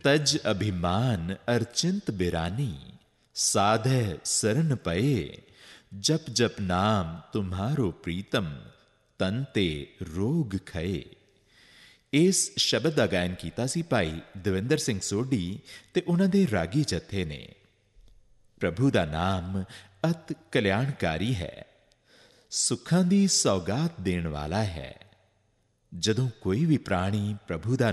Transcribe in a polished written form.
तज अभिमान अर्चिंत बिरानी, साधे सरन पए, जप जप नाम तुम्हारो प्रीतम, तन ते रोग खए। इस शब्द का गायन किया सी भाई दविंदर सिंह सोढ़ी ते उन्हां दे रागी जत्थे ने। प्रभु का नाम अत कल्याणकारी है, सुखां दी सौगात देण वाला है। जदों कोई भी प्राणी प्रभु का